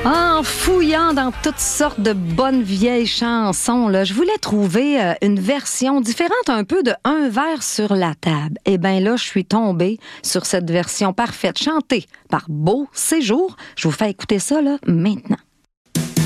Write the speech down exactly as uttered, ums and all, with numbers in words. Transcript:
En fouillant dans toutes sortes de bonnes vieilles chansons, là, je voulais trouver euh, une version différente un peu de Un verre sur la table. Et bien là, je suis tombée sur cette version parfaite, chantée par Beau Séjour. Je vous fais écouter ça là, maintenant.